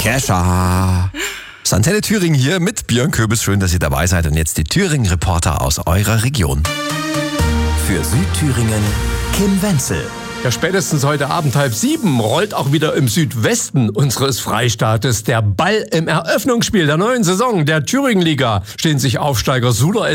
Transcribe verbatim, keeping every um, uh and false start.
Kescher. Antenne Thüringen hier mit Björn Köbis. Schön, dass ihr dabei seid. Und jetzt die Thüringen-Reporter aus eurer Region. Für Südthüringen Kim Wenzel. Ja, spätestens heute Abend halb sieben rollt auch wieder im Südwesten unseres Freistaates der Ball im Eröffnungsspiel der neuen Saison der Thüringen-Liga. Stehen sich Aufsteiger Suler